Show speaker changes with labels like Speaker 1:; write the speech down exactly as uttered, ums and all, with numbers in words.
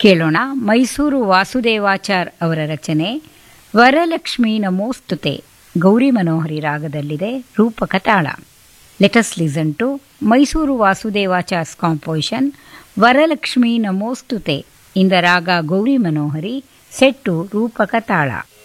Speaker 1: ಕೇಳೋಣ. ಮೈಸೂರು ವಾಸುದೇವಾಚಾರ್ ಅವರ ರಚನೆ ವರಲಕ್ಷ್ಮೀ ನಮೋಸ್ತುತೆ ಗೌರಿ ಮನೋಹರಿ ರಾಗದಲ್ಲಿದೆ. ರೂಪಕ ತಾಳ. Lettuce listen to Mysuru ವಾಸುದೇವಾಚಾರ್ಸ್ composition Varalakshmi ನಮೋಸ್ತುತೆ in the ರಾಗ ಗೌರಿ ಮನೋಹರಿ, ಸೆಟ್ಟು ರೂಪಕ ತಾಳ.